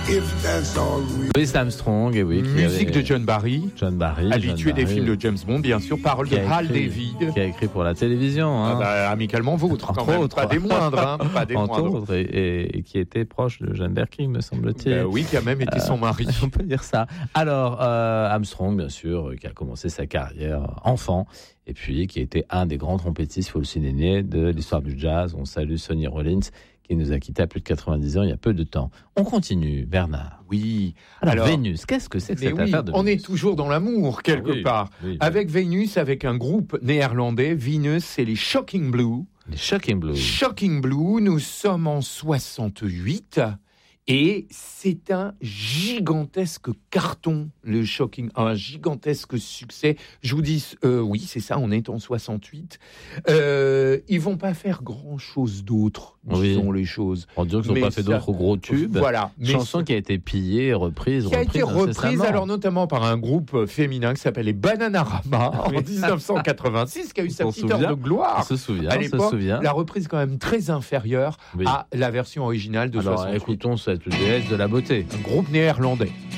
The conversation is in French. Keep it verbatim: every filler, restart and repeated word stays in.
if that's all we... Louis Armstrong, et oui. Musique avait... de John Barry. John Barry. Habitué John des Barry, films de James Bond, bien sûr. Paroles de Hal David. Qui a écrit pour la télévision. Hein. Ah bah, amicalement vôtre, quand même. Autres. Pas des moindres. Hein. Pas des Entre moindres. autres, et, et, et qui était proche de Jeanne Berking, me semble-t-il. Bah oui, qui a même été euh, son mari. On peut dire ça. Alors, euh, Armstrong, bien sûr, qui a commencé sa carrière enfant, et puis qui était un des grands trompettistes, il faut le souligner, de l'histoire du jazz. On salue Sonny Rollins, qui nous a quittés à plus de quatre-vingt-dix ans il y a peu de temps. On continue, Bernard. Oui. Alors, Alors Vénus, qu'est-ce que c'est que cette oui, affaire de on Vénus ? est toujours dans l'amour, quelque oui, part. Oui, oui. Avec Vénus, avec un groupe néerlandais, Venus, c'est les Shocking Blue. Les Shocking Blue. Shocking Blue, nous sommes en soixante-huit. Et c'est un gigantesque carton, le Shocking, un gigantesque succès. Je vous dis, euh, oui, c'est ça, on est en soixante-huit. Euh, ils vont pas faire grand-chose d'autre, disons oui. les choses. On dirait qu'ils n'ont pas fait ça, d'autres gros tubes. Voilà. Chanson qui a été pillée, reprise, qui a reprise été reprise, alors notamment par un groupe féminin qui s'appelle les Bananarama oui. en dix-neuf cent quatre-vingt-six, qui a eu sa petite heure de gloire. On se souvient, à on l'époque, se souvient. La reprise quand même très inférieure oui. à la version originale de alors, soixante-huit. Écoutons cette déesse de la beauté. Un groupe néerlandais.